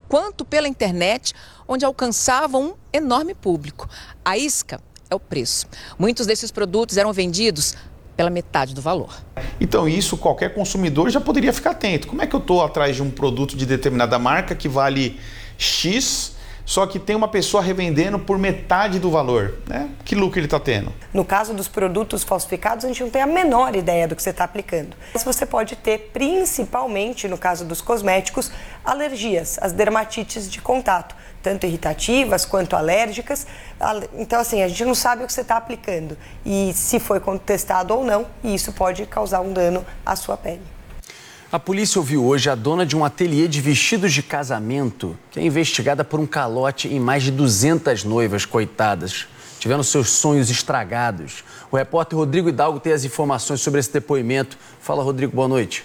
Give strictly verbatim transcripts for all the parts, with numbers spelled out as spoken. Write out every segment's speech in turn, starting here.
quanto pela internet, onde alcançavam um enorme público. A isca é o preço. Muitos desses produtos eram vendidos pela metade do valor. Então isso qualquer consumidor já poderia ficar atento. Como é que eu estou atrás de um produto de determinada marca que vale X, só que tem uma pessoa revendendo por metade do valor, né? Que lucro ele está tendo? No caso dos produtos falsificados, a gente não tem a menor ideia do que você está aplicando. Mas você pode ter, principalmente no caso dos cosméticos, alergias, as dermatites de contato, tanto irritativas quanto alérgicas. Então, assim, a gente não sabe o que você está aplicando e se foi contestado ou não, e isso pode causar um dano à sua pele. A polícia ouviu hoje a dona de um ateliê de vestidos de casamento, que é investigada por um calote em mais de duzentas noivas, coitadas. Tiveram seus sonhos estragados. O repórter Rodrigo Hidalgo tem as informações sobre esse depoimento. Fala, Rodrigo, boa noite.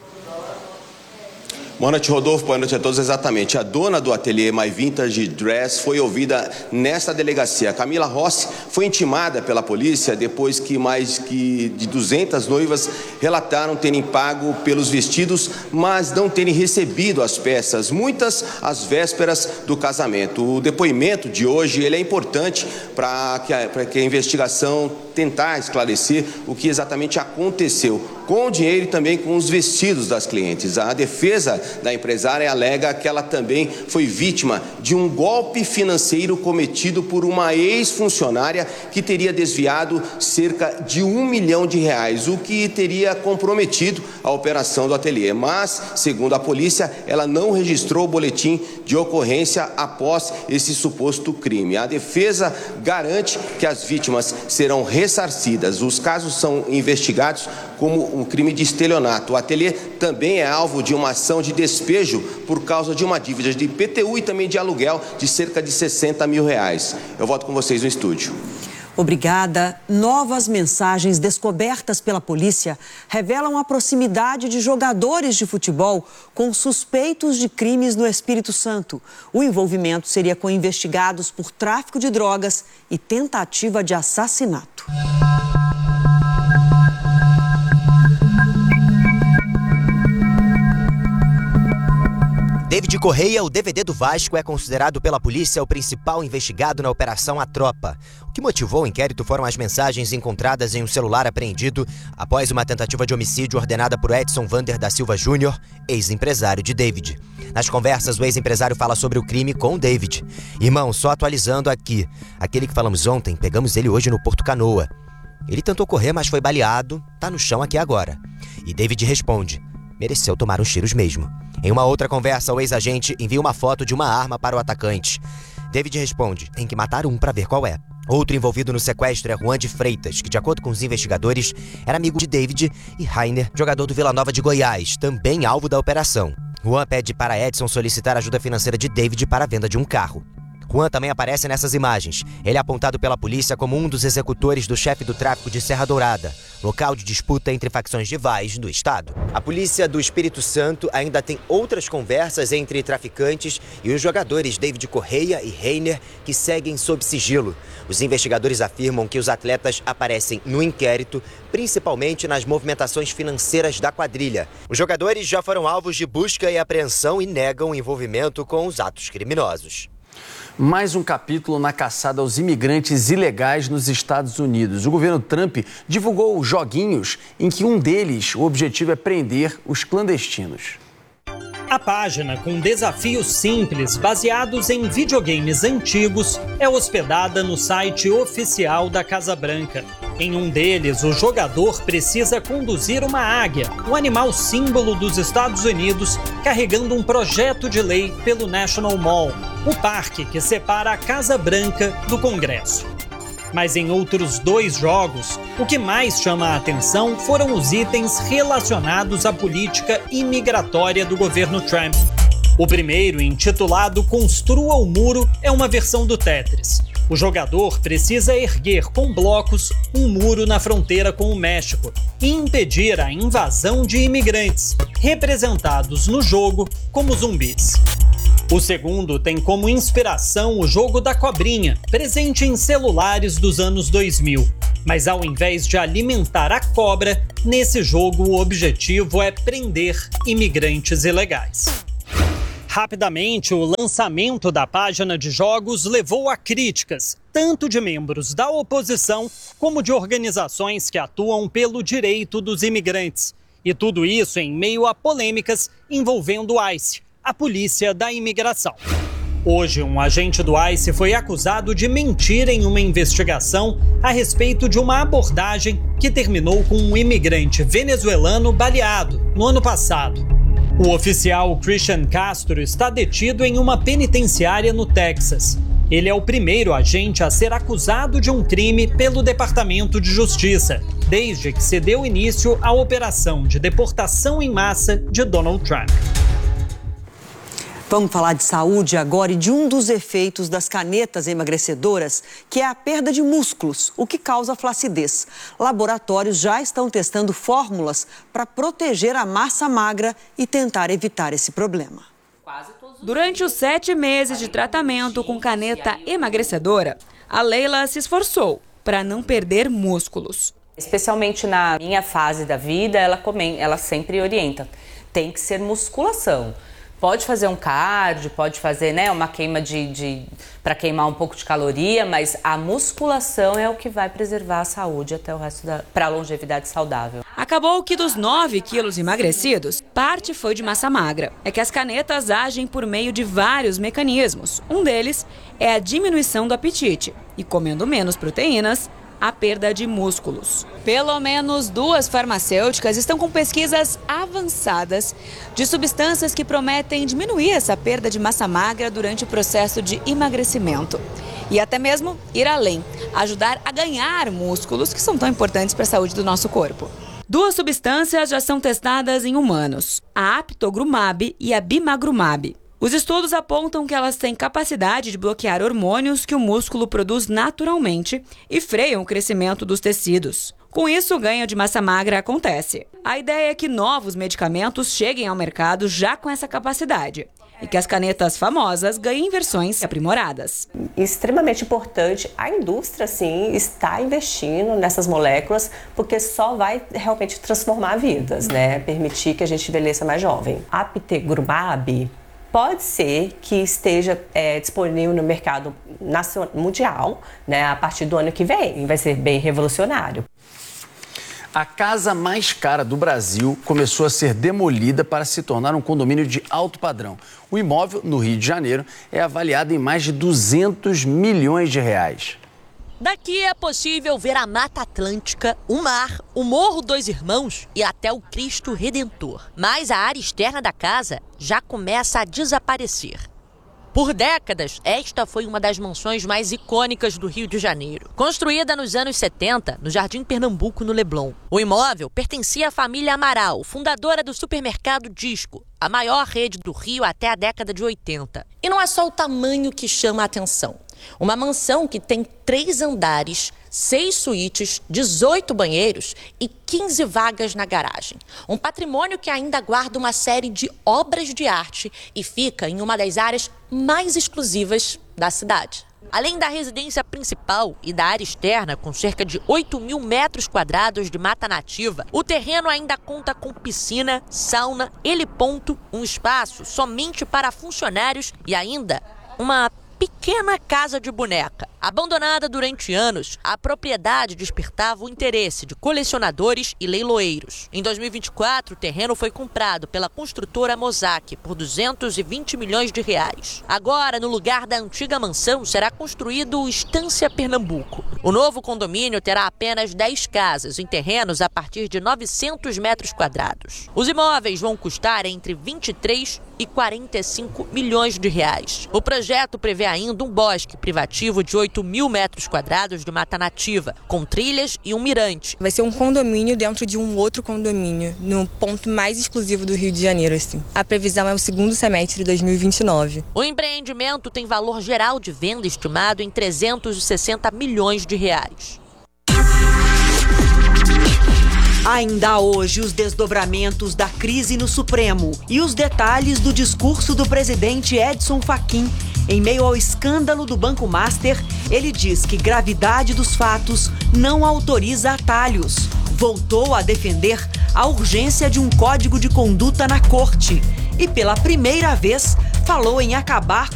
Boa noite, Rodolfo. Boa noite a todos. Exatamente. A dona do ateliê My Vintage Dress foi ouvida nesta delegacia. Camila Rossi foi intimada pela polícia depois que mais que de duzentas noivas relataram terem pago pelos vestidos, mas não terem recebido as peças, muitas às vésperas do casamento. O depoimento de hoje ele é importante para que, para que a investigação tentar esclarecer o que exatamente aconteceu com o dinheiro e também com os vestidos das clientes. A defesa da empresária alega que ela também foi vítima de um golpe financeiro cometido por uma ex-funcionária que teria desviado cerca de um milhão de reais, o que teria comprometido a operação do ateliê. Mas, segundo a polícia, ela não registrou o boletim de ocorrência após esse suposto crime. A defesa garante que as vítimas serão ressarcidas. Os casos são investigados como um crime de estelionato. O ateliê também é alvo de uma ação de despejo por causa de uma dívida de I P T U e também de aluguel de cerca de sessenta mil reais. Eu volto com vocês no estúdio. Obrigada. Novas mensagens descobertas pela polícia revelam a proximidade de jogadores de futebol com suspeitos de crimes no Espírito Santo. O envolvimento seria com investigados por tráfico de drogas e tentativa de assassinato. David Correia, o D V D do Vasco, é considerado pela polícia o principal investigado na Operação A Tropa. O que motivou o inquérito foram as mensagens encontradas em um celular apreendido após uma tentativa de homicídio ordenada por Edson Vander da Silva Júnior, ex-empresário de David. Nas conversas, o ex-empresário fala sobre o crime com o David. Irmão, só atualizando aqui. Aquele que falamos ontem, pegamos ele hoje no Porto Canoa. Ele tentou correr, mas foi baleado, tá no chão aqui agora. E David responde: mereceu tomar uns tiros mesmo. Em uma outra conversa, o ex-agente envia uma foto de uma arma para o atacante. David responde: tem que matar um para ver qual é. Outro envolvido no sequestro é Juan de Freitas, que, de acordo com os investigadores, era amigo de David, e Rainer, jogador do Vila Nova de Goiás, também alvo da operação. Juan pede para Edson solicitar ajuda financeira de David para a venda de um carro. Juan também aparece nessas imagens. Ele é apontado pela polícia como um dos executores do chefe do tráfico de Serra Dourada, local de disputa entre facções rivais do estado. A polícia do Espírito Santo ainda tem outras conversas entre traficantes e os jogadores David Correia e Rainer, que seguem sob sigilo. Os investigadores afirmam que os atletas aparecem no inquérito, principalmente nas movimentações financeiras da quadrilha. Os jogadores já foram alvos de busca e apreensão e negam envolvimento com os atos criminosos. Mais um capítulo na caçada aos imigrantes ilegais nos Estados Unidos. O governo Trump divulgou joguinhos em que um deles, o objetivo é prender os clandestinos. A página, com desafios simples baseados em videogames antigos, é hospedada no site oficial da Casa Branca. Em um deles, o jogador precisa conduzir uma águia, um animal símbolo dos Estados Unidos, carregando um projeto de lei pelo National Mall, o parque que separa a Casa Branca do Congresso. Mas em outros dois jogos, o que mais chama a atenção foram os itens relacionados à política imigratória do governo Trump. O primeiro, intitulado Construa o Muro, é uma versão do Tetris. O jogador precisa erguer com blocos um muro na fronteira com o México e impedir a invasão de imigrantes, representados no jogo como zumbis. O segundo tem como inspiração o jogo da cobrinha, presente em celulares dos anos dois mil. Mas ao invés de alimentar a cobra, nesse jogo o objetivo é prender imigrantes ilegais. Rapidamente, o lançamento da página de jogos levou a críticas, tanto de membros da oposição como de organizações que atuam pelo direito dos imigrantes. E tudo isso em meio a polêmicas envolvendo o ICE, a Polícia da Imigração. Hoje, um agente do ICE foi acusado de mentir em uma investigação a respeito de uma abordagem que terminou com um imigrante venezuelano baleado no ano passado. O oficial Christian Castro está detido em uma penitenciária no Texas. Ele é o primeiro agente a ser acusado de um crime pelo Departamento de Justiça, desde que se deu início à operação de deportação em massa de Donald Trump. Vamos falar de saúde agora e de um dos efeitos das canetas emagrecedoras, que é a perda de músculos, o que causa flacidez. Laboratórios já estão testando fórmulas para proteger a massa magra e tentar evitar esse problema. Durante os sete meses de tratamento com caneta emagrecedora, a Leila se esforçou para não perder músculos. Especialmente na minha fase da vida, ela, come... ela sempre orienta, tem que ser musculação. Pode fazer um cardio, pode fazer, né, uma queima de, de para queimar um pouco de caloria, mas a musculação é o que vai preservar a saúde até o resto da para a longevidade saudável. Acabou que dos nove quilos emagrecidos, parte foi de massa magra. É que as canetas agem por meio de vários mecanismos. Um deles é a diminuição do apetite e, comendo menos proteínas, a perda de músculos. Pelo menos duas farmacêuticas estão com pesquisas avançadas de substâncias que prometem diminuir essa perda de massa magra durante o processo de emagrecimento. E até mesmo ir além, ajudar a ganhar músculos que são tão importantes para a saúde do nosso corpo. Duas substâncias já são testadas em humanos, a apitegromab e a bimagrumab. Os estudos apontam que elas têm capacidade de bloquear hormônios que o músculo produz naturalmente e freiam o crescimento dos tecidos. Com isso, o ganho de massa magra acontece. A ideia é que novos medicamentos cheguem ao mercado já com essa capacidade e que as canetas famosas ganhem versões aprimoradas. Extremamente importante, a indústria, sim, está investindo nessas moléculas, porque só vai realmente transformar vidas, né? Permitir que a gente envelheça mais jovem. A apitegromab pode ser que esteja é, disponível no mercado nacional, mundial, né, a partir do ano que vem. Vai ser bem revolucionário. A casa mais cara do Brasil começou a ser demolida para se tornar um condomínio de alto padrão. O imóvel, no Rio de Janeiro, é avaliado em mais de duzentos milhões de reais. Daqui é possível ver a Mata Atlântica, o mar, o Morro dos Irmãos e até o Cristo Redentor. Mas a área externa da casa já começa a desaparecer. Por décadas, esta foi uma das mansões mais icônicas do Rio de Janeiro. Construída nos anos setenta, no Jardim Pernambuco, no Leblon. O imóvel pertencia à família Amaral, fundadora do supermercado Disco, a maior rede do Rio até a década de oitenta. E não é só o tamanho que chama a atenção. Uma mansão que tem três andares, seis suítes, dezoito banheiros e quinze vagas na garagem. Um patrimônio que ainda guarda uma série de obras de arte e fica em uma das áreas mais exclusivas da cidade. Além da residência principal e da área externa, com cerca de oito mil metros quadrados de mata nativa, o terreno ainda conta com piscina, sauna, heliponto, um espaço somente para funcionários e ainda uma pequena casa de boneca. Abandonada durante anos, a propriedade despertava o interesse de colecionadores e leiloeiros. Em dois mil e vinte e quatro, o terreno foi comprado pela construtora Mosaic por duzentos e vinte milhões de reais. Agora, no lugar da antiga mansão, será construído o Estância Pernambuco. O novo condomínio terá apenas dez casas em terrenos a partir de novecentos metros quadrados. Os imóveis vão custar entre vinte e três e quarenta e cinco milhões de reais. O projeto prevê ainda um bosque privativo de oito mil metros quadrados de mata nativa, com trilhas e um mirante. Vai ser um condomínio dentro de um outro condomínio, no ponto mais exclusivo do Rio de Janeiro, assim. A previsão é o segundo semestre de dois mil e vinte e nove. O empreendimento tem valor geral de venda estimado em trezentos e sessenta milhões de reais. Ainda hoje, os desdobramentos da crise no Supremo e os detalhes do discurso do presidente Edson Fachin. Em meio ao escândalo do Banco Master, ele diz que gravidade dos fatos não autoriza atalhos. Voltou a defender a urgência de um código de conduta na corte. E pela primeira vez, falou em acabar